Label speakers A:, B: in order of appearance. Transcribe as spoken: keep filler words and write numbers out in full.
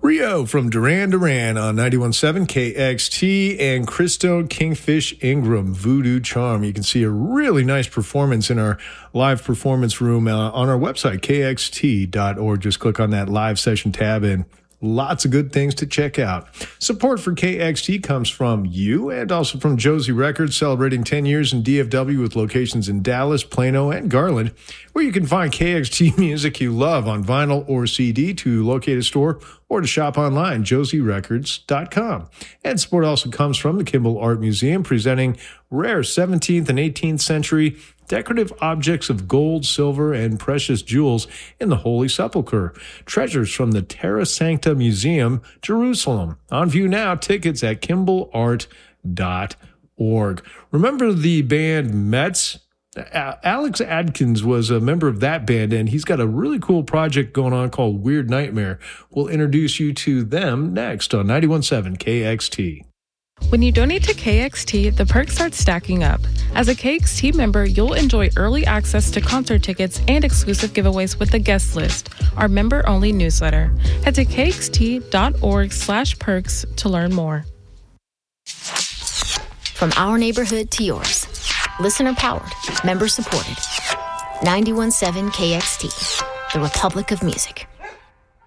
A: Rio from Duran Duran on ninety-one point seven K X T, and Christo Kingfish Ingram, Voodoo Charm. You can see a really nice performance in our live performance room uh, on our website, K X T dot org. Just click on that live session tab and lots of good things to check out. Support for K X T comes from you and also from Josie Records, celebrating ten years in D F W with locations in Dallas, Plano, and Garland, where you can find K X T music you love on vinyl or C D. To locate a store or to shop online, josie records dot com. And support also comes from the Kimball Art Museum, presenting rare seventeenth and eighteenth century decorative objects of gold, silver, and precious jewels in the Holy Sepulchre. Treasures from the Terra Sancta Museum, Jerusalem. On view now, tickets at kimball art dot org. Remember the band Mets? Alex Adkins was a member of that band, and he's got a really cool project going on called Weird Nightmare. We'll introduce you to them next on ninety-one point seven K X T.
B: When you donate to K X T, the perks start stacking up. As a K X T member, you'll enjoy early access to concert tickets and exclusive giveaways with the guest list, our member-only newsletter. Head to K X T dot org slash perks to learn more.
C: From our neighborhood to yours. Listener-powered, member-supported. ninety-one point seven K X T, the Republic of Music.